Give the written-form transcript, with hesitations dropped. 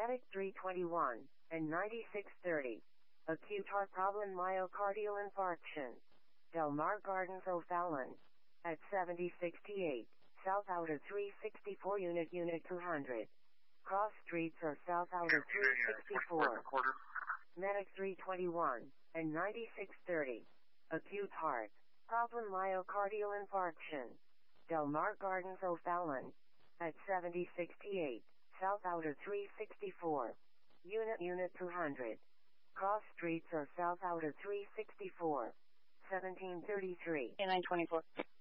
Medic 321 and 9630. Acute heart problem, myocardial infarction. Del Mar Gardens, O'Fallon. At 7068, South Outer 364 Unit 200. Cross streets are South Outer 364. Medic 321 and 9630. Acute heart problem, myocardial infarction. Del Mar Gardens, O'Fallon. At 7068, South Outer 364. Unit 200. Cross streets are South Outer 364. 1733. A924.